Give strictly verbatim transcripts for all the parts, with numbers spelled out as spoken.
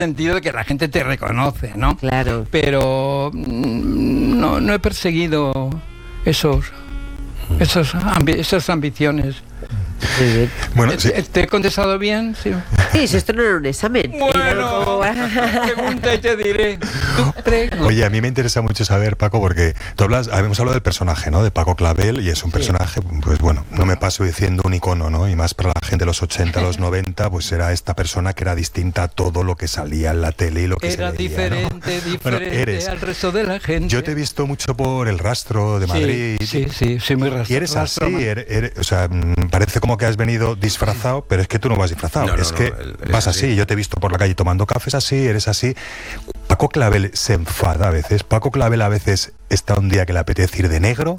sentido de que la gente te reconoce, ¿no? Claro. Pero no, no he perseguido esos, esos ambi- esas ambiciones. Muy bien. Bueno, sí. ¿Te, te he contestado bien? Sí. Sí, si esto no era un examen. Bueno, pregunta y te diré. ¿Tú crees? Oye, a mí me interesa mucho saber, Paco, porque tú hablas, habíamos hablado del personaje, ¿no? De Paco Clavel, y es un personaje, pues bueno, no me paso diciendo un icono, ¿no? Y más para la gente de los ochenta, los noventa, pues era esta persona que era distinta a todo lo que salía en la tele y lo que Era se veía, diferente, ¿no? diferente Bueno, eres. al resto de la gente. Yo te he visto mucho por El Rastro de Madrid. Sí, sí, sí, soy muy rastro. Y eres así, eres, eres, o sea, parece como que has venido disfrazado, pero es que tú no vas disfrazado, No, no, es no, que él- él vas es así. así. Yo te he visto por la calle tomando cafés así, eres así. Paco Clavel se enfada a veces. Paco Clavel a veces está un día que le apetece ir de negro,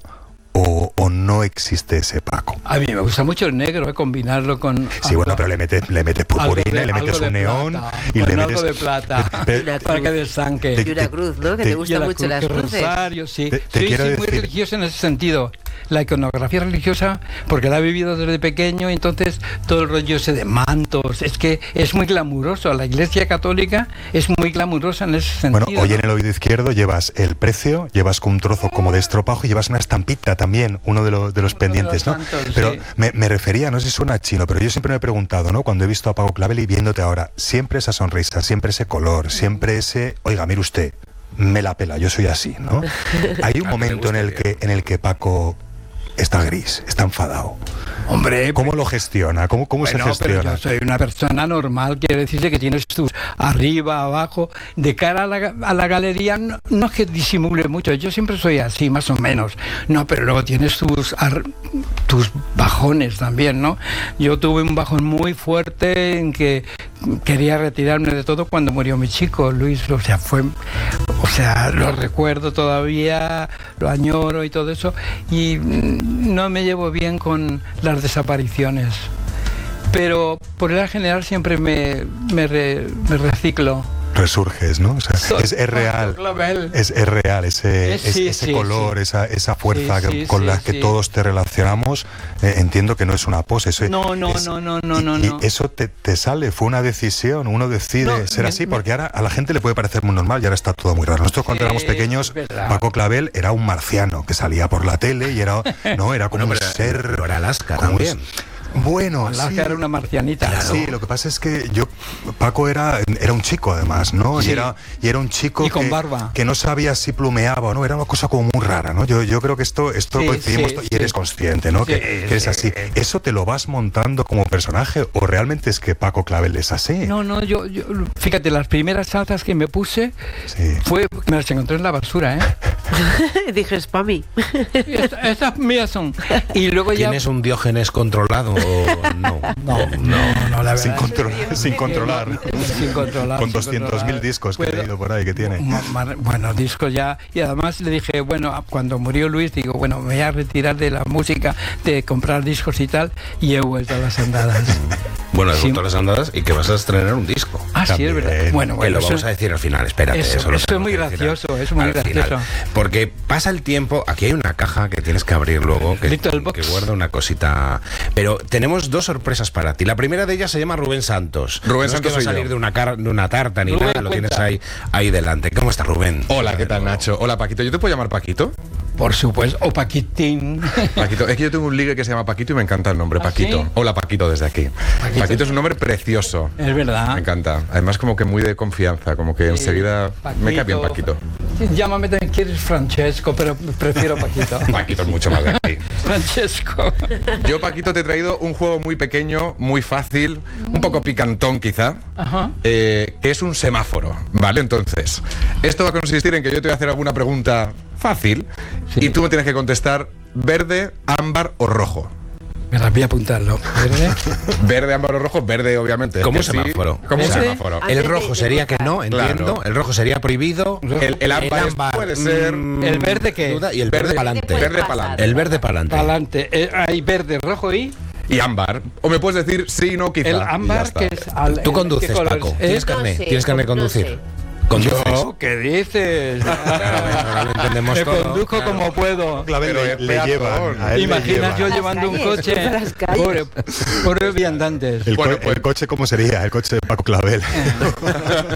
o, o no existe ese Paco. A mí me gusta mucho el negro, eh, combinarlo con... Sí, algo- bueno, pero le metes, le metes algo purpurina, de- le metes algo de un neón plata, y con le algo metes de plata. Pe- Una para cruz. que desanque. Te- Y una cruz, ¿no? Que te- te Y gustan la mucho cruz las de cruces. rosario, sí. Te- te sí, quiero sí, muy decir- religioso en ese sentido. La iconografía religiosa, porque la he vivido desde pequeño, y entonces todo el rollo ese de mantos, es que es muy glamuroso. La Iglesia Católica es muy glamurosa en ese sentido. Bueno, hoy ¿no? en el oído izquierdo llevas el precio, llevas con un trozo como de estropajo y llevas una estampita también, uno de los, de los Uno de pendientes, los ¿no? santos, Pero sí. me, me refería, no sé si suena chino, pero yo siempre me he preguntado, ¿no? Cuando he visto a Paco Clavel y viéndote ahora, siempre esa sonrisa, siempre ese color, siempre ese, oiga, mire usted, me la pela, yo soy así, ¿no? Hay un A que le momento en el guste que, en el que Paco está gris, está enfadado. Hombre, ¿Cómo lo gestiona? ¿Cómo, cómo bueno, se pero gestiona? yo soy una persona normal, quiere decirse que tienes tus arriba, abajo, de cara a la, a la galería, no, no es que disimule mucho, yo siempre soy así, más o menos, no, pero luego tienes tus, ar- tus bajones también, ¿no? Yo tuve un bajón muy fuerte en que quería retirarme de todo cuando murió mi chico, Luis, o sea, fue, o sea, lo recuerdo todavía, lo añoro y todo eso, y mm, no me llevo bien con las desapariciones. Pero por el general siempre me, me, re- me reciclo. Resurges, ¿no? O sea, Soy es, es real. Paco Clavel. Es, es real ese, Eh, sí, es- ese sí, color, sí. esa, esa fuerza Sí, que- sí, con sí, la que sí. todos te relacionamos. Eh, entiendo que no es una pose. Eso No, no, es- no, no, no, y, no, y no. eso te, te sale, fue una decisión, uno decide No, ser me- así, me- porque ahora a la gente le puede parecer muy normal y ahora está todo muy raro. Nosotros cuando Sí, éramos pequeños, es verdad. Paco Clavel era un marciano que salía por la tele y era, no, era como Bueno, un pero- ser... pero era Alaska como un- también. Bueno, La sí. que era una marcianita. Sí, lo que pasa es que yo, Paco era, era un chico además, ¿no? Sí. Y, era, y era un chico Y con que, barba. que no sabía si plumeaba o no, era una cosa como muy rara, ¿no? Yo, yo creo que esto, esto Sí, coincidimos sí, to- y sí. eres consciente, ¿no? Sí, que, que eres sí. así. ¿Eso te lo vas montando como personaje o realmente es que Paco Clavel es así? No, no, yo, yo, fíjate, las primeras salsas que me puse Sí. fue, me las encontré en la basura, ¿eh? Dije, es para mí. Y esta- Estas mías son. Y luego ya... ¿Tienes un Diógenes controlado o no? No, no, no, la verdad. Sin, es control- que- sin controlar. Sin controlar. Con sin doscientos mil controlar. discos que he Puedo- leído por ahí que tiene. Ma- ma- Bueno, discos ya. Y además le dije, bueno, cuando murió Luis, digo, bueno, me voy a retirar de la música, de comprar discos y tal, y he vuelto a las andadas. Bueno, has Sí. vuelto a las andadas y que vas a estrenar un disco. Ah, sí, es También. verdad. Bueno, Que bueno, lo eso- vamos a decir al final, espérate. Eso- lo eso es tenemos muy que decir gracioso, al- es muy al gracioso. final. Porque pasa el tiempo, aquí hay una caja que tienes que abrir luego, que, Little box. que guarda una cosita. Pero tenemos dos sorpresas para ti. La primera de ellas se llama Rubén Santos. Rubén no es Santos que va a soy salir yo. de una, car- de una tarta ni Rubén, nada, lo cuenta. tienes ahí, ahí delante. ¿Cómo estás, Rubén? Hola, ¿qué tal, Nacho? Hola, Paquito. ¿Yo te puedo llamar Paquito? Por supuesto. O Paquitín. Paquito, es que yo tengo un ligue que se llama Paquito y me encanta el nombre, ¿Ah, Paquito. sí? Hola, Paquito, desde aquí. Paquito. Paquito es un nombre precioso. Es verdad. Me encanta. Además, como que muy de confianza, como que enseguida me cae bien Paquito. Llámame también, quieres Francesco, pero prefiero Paquito. Paquito es mucho más de aquí. Francesco. Yo, Paquito, te he traído un juego muy pequeño, muy fácil, un poco picantón quizá, Ajá. eh, que es un semáforo, ¿vale? Entonces, esto va a consistir en que yo te voy a hacer alguna pregunta fácil Sí. y tú me tienes que contestar verde, ámbar o rojo. Me las voy a apuntarlo. ¿Verde? Verde, ámbar o rojo, verde obviamente. es Como que un semáforo. Sí, como un ¿Verde? semáforo. Ah, El rojo sería que no, entiendo. Claro. El rojo sería prohibido. El, el ámbar, es- puede ser... mm, ¿El verde qué? duda, y el verde, Verde- para adelante. verde para adelante. El verde para adelante. Adelante. Eh, hay verde, rojo y Y ámbar. O me puedes decir sí, no, quizá. el y ya ámbar, está. que es... al- Tú el- conduces, ¿qué color Paco. es? ¿Tienes ¿Eh? carnet? sé, ¿Tienes carnet de no conducir? sé. ¿Conduces? Yo, ¿qué dices? Ahora lo entendemos Me todo. conduzco Claro. como puedo. Clavel Pero le, es le peatón. llevan. A él le Imaginas yo llevan. llevando un calles, coche. cruza las calles. Pobre, pobre viandantes. El, Bueno, co- pues- el coche, ¿cómo sería? El coche de Paco Clavel.